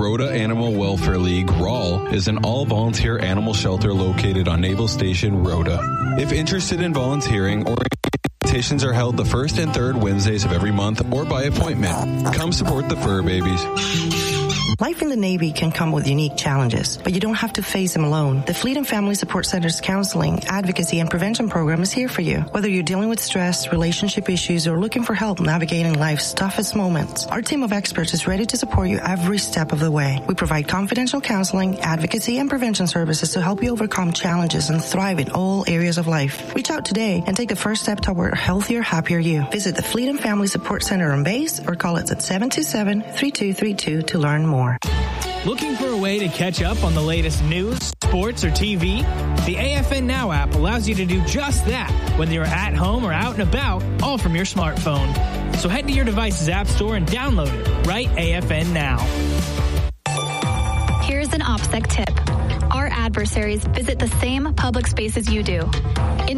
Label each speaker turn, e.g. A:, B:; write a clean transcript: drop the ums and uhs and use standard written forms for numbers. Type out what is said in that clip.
A: Rhoda Animal Welfare League, RAL, is an all-volunteer animal shelter located on Naval Station, Rhoda. If interested in volunteering, orientations are held the first and third Wednesdays of every month or by appointment. Come support the fur babies.
B: Life in the Navy can come with unique challenges, but you don't have to face them alone. The Fleet and Family Support Center's counseling, advocacy, and prevention program is here for you. Whether you're dealing with stress, relationship issues, or looking for help navigating life's toughest moments, our team of experts is ready to support you every step of the way. We provide confidential counseling, advocacy, and prevention services to help you overcome challenges and thrive in all areas of life. Reach out today and take the first step toward a healthier, happier you. Visit the Fleet and Family Support Center on base or call us at 727-3232 to learn more.
C: Looking for a way to catch up on the latest news, sports, or TV? The AFN Now app allows you to do just that, whether you're at home or out and about, all from your smartphone. So head to your device's app store and download it. Right AFN Now.
D: Here's an OPSEC tip. Our adversaries visit the same public spaces you do.